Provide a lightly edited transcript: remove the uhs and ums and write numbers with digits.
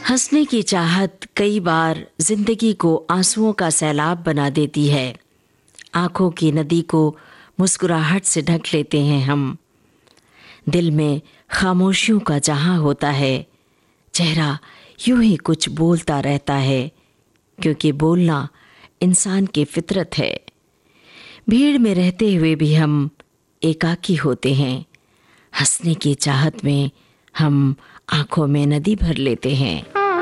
हंसने की चाहत कई बार जिंदगी को आंसुओं का सैलाब बना देती है। आंखों की नदी को मुस्कुराहट से ढक लेते हैं हम। दिल में खामोशियों का जहां होता है, चेहरा यूं ही कुछ बोलता रहता है, क्योंकि बोलना इंसान की फितरत है। भीड़ में रहते हुए भी हम एकाकी होते हैं। हंसने की चाहत में हम आंखों में नदी भर लेते हैं।